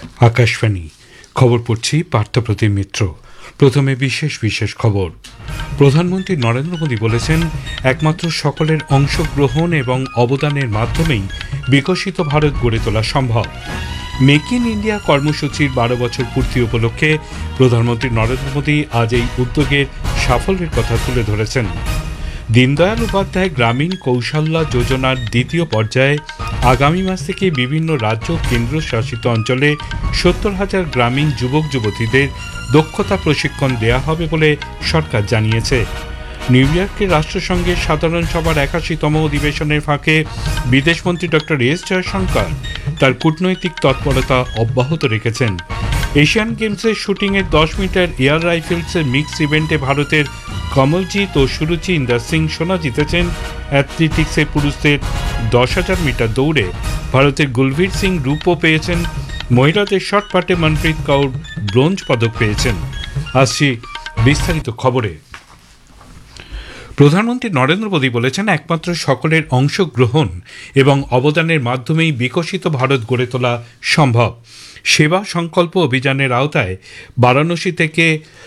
আকাশবাণী খবর পড়ছি পার্থপ্রতিম মিত্র। প্রথমে বিশেষ খবর। প্রধানমন্ত্রী নরেন্দ্র মোদী বলেছেন, একমাত্র সকলের অংশগ্রহণ এবং অবদানের মাধ্যমেই বিকশিত ভারত গড়ে তোলা সম্ভব। মেক ইন ইন্ডিয়া কর্মসূচির 12 বছর পূর্তি উপলক্ষে প্রধানমন্ত্রী নরেন্দ্র মোদী আজ এই উদ্যোগের সাফল্যের কথা তুলে ধরেছেন। দীনদয়াল উপাধ্যায় গ্রামীণ কৌশল্য যোজনার দ্বিতীয় পর্যায়ে আগামী মাস থেকে বিভিন্ন রাজ্য কেন্দ্রশাসিত অঞ্চলে 70,000 গ্রামীণ যুবক যুবতীদের দক্ষতা প্রশিক্ষণ দেয়া হবে বলে সরকার জানিয়েছে। নিউ ইয়র্কের রাষ্ট্রসংঘের সাধারণ সভার 81তম অধিবেশনের ফাঁকে বিদেশমন্ত্রী ডক্টর এস জয়শঙ্কর তার কূটনৈতিক তৎপরতা অব্যাহত রেখেছেন। এশিয়ান গেমসের শুটিংয়ের 10 মিটার এয়ার রাইফেলসের মিক্স ইভেন্টে ভারতের কমলজিৎ ও সুরুচি ইন্দার সিং সোনা জিতেছেন। অ্যাথলেটিক্সে পুরুষদের 10,000 মিটার দৌড়ে ভারতের গুলবীর সিং রূপও পেয়েছেন। মহিলাদের শর্ট পাটে মনপ্রীত কৌর ব্রোঞ্জ পদক পেয়েছেন। আসছি বিস্তারিত খবরে। প্রধানমন্ত্রী নরেন্দ্র মোদী বলেছেন, একমাত্র সকলের অংশগ্রহণ এবং অবদানের মাধ্যমেই বিকশিত ভারত গড়ে তোলা সম্ভব। সেবা সংকল্প অভিযানের আওতায় বারাণসী থেকে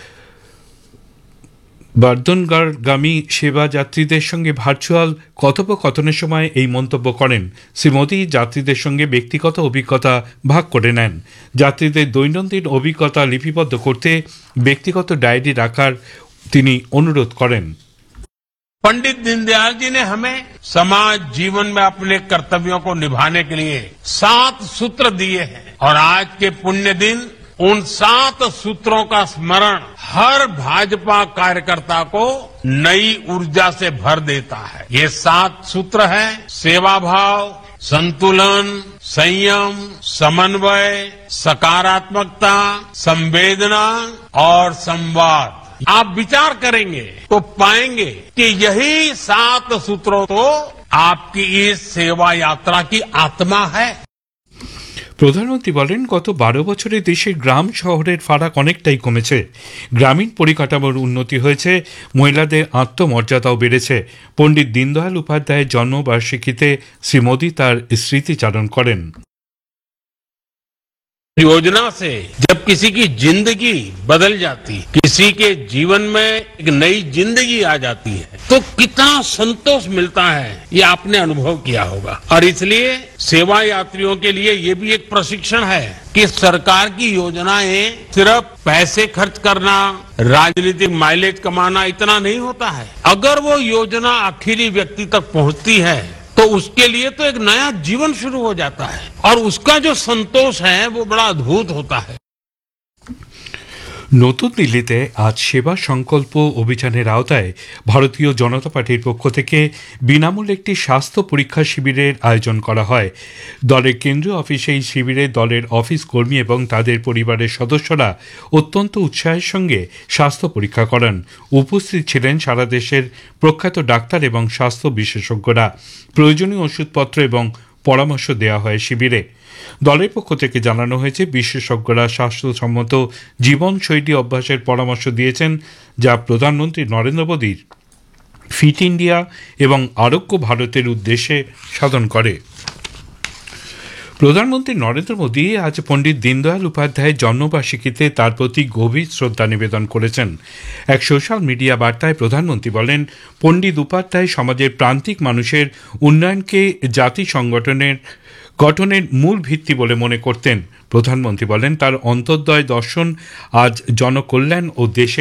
বর্ধনগরগামী সেবা যাত্রীদের সঙ্গে ভার্চুয়াল কথোপকথনের সময় এই মন্তব্য করেন। শ্রী মোদী যাত্রীদের সঙ্গে ব্যক্তিগত অভিজ্ঞতা ভাগ করে নেন। যাত্রীদের দৈনন্দিন অভিজ্ঞতা লিপিবদ্ধ করতে ব্যক্তিগত ডায়েরি রাখার তিনি অনুরোধ করেন। पंडित दीनदयाल जी ने हमें समाज जीवन में अपने कर्तव्यों को निभाने के लिए 7 सूत्र दिए हैं और आज के पुण्य दिन उन 7 सूत्रों का स्मरण हर भाजपा कार्यकर्ता को नई ऊर्जा से भर देता है। ये 7 सूत्र हैं: सेवा भाव, संतुलन, संयम, समन्वय, सकारात्मकता, संवेदना और संवाद। आप विचार करेंगे तो पाएंगे कि यही 7 सूत्रों तो आपकी इस सेवा यात्रा की आत्मा है। প্রধানমন্ত্রী বলেন, গত 12 বছরে দেশের গ্রাম শহরের ফারাক অনেকটাই কমেছে। গ্রামীণ পরিকাঠামোর উন্নতি হয়েছে, মহিলাদের আত্মমর্যাদাও বেড়েছে। পণ্ডিত দীনদয়াল উপাধ্যায়ের জন্মবার্ষিকীতে শ্রী মোদী তার স্মৃতিচারণ করেন। योजना से जब किसी की जिंदगी बदल जाती, किसी के जीवन में एक नई जिंदगी आ जाती है, तो कितना संतोष मिलता है, ये आपने अनुभव किया होगा। और इसलिए सेवा यात्रियों के लिए ये भी एक प्रशिक्षण है कि सरकार की योजनाएं सिर्फ पैसे खर्च करना, राजनीतिक माइलेज कमाना इतना नहीं होता है। अगर वो योजना आखिरी व्यक्ति तक पहुंचती है तो उसके लिए तो एक नया जीवन शुरू हो जाता है और उसका जो संतोष है वो बड़ा अद्भुत होता है। নতুন দিল্লিতে আজ সেবা সংকল্প অভিযানের আওতায় ভারতীয় জনতা পার্টির পক্ষ থেকে বিনামূল্যে একটি স্বাস্থ্য পরীক্ষা শিবিরের আয়োজন করা হয়। দলের কেন্দ্রীয় অফিসে এই শিবিরে দলের অফিস কর্মী এবং তাদের পরিবারের সদস্যরা অত্যন্ত উৎসাহের সঙ্গে স্বাস্থ্য পরীক্ষা করান। উপস্থিত ছিলেন সারা দেশের প্রখ্যাত ডাক্তার এবং স্বাস্থ্য বিশেষজ্ঞরা। প্রয়োজনীয় ওষুধপত্র এবং পরামর্শ দেওয়া হয় শিবিরে। দলের পক্ষ থেকে জানানো হয়েছে, বিশেষজ্ঞরা স্বাস্থ্যসম্মত জীবনশৈলী অভ্যাসের পরামর্শ দিয়েছেন, যা প্রধানমন্ত্রী নরেন্দ্র মোদীর ফিট ইন্ডিয়া এবং আরোগ্য ভারতের উদ্দেশ্যে সাধন করে। প্রধানমন্ত্রী নরেন্দ্র মোদী আজ পণ্ডিত দীনদয়াল উপাধ্যায়ের জন্মবার্ষিকীতে তার প্রতি গভীর শ্রদ্ধা নিবেদন করেছেন। এক সোশ্যাল মিডিয়া বার্তায় প্রধানমন্ত্রী বলেন, পণ্ডিত উপাধ্যায় সমাজের প্রান্তিক মানুষের উন্নয়নকে জাতি গঠনের মূল ভিত্তি বলে মনে করতেন। প্রধানমন্ত্রী বলেন, তার অন্তর্দয় দর্শন আজ জনকল্যাণ ও দেশের